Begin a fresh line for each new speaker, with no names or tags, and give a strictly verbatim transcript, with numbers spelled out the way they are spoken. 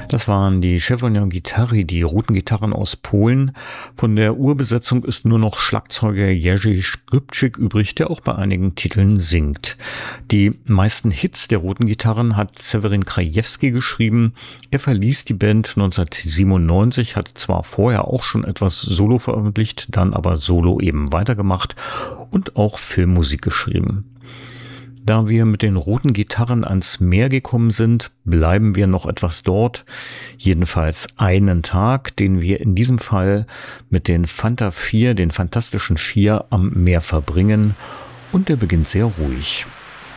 Das waren die Czerwone Gitary, die roten Gitarren aus Polen. Von der Urbesetzung ist nur noch Schlagzeuger Jerzy Skrzypczyk übrig, der auch bei einigen Titeln singt. Die meisten Hits der roten Gitarren hat Seweryn Krajewski geschrieben. Er verließ die Band neunzehnhundertsiebenundneunzig, hat zwar vorher auch schon etwas Solo veröffentlicht, dann aber Solo eben weitergemacht und auch Filmmusik geschrieben. Da wir mit den roten Gitarren ans Meer gekommen sind, bleiben wir noch etwas dort. Jedenfalls einen Tag, den wir in diesem Fall mit den Fanta vier, den Fantastischen Vier, am Meer verbringen. Und der beginnt sehr ruhig.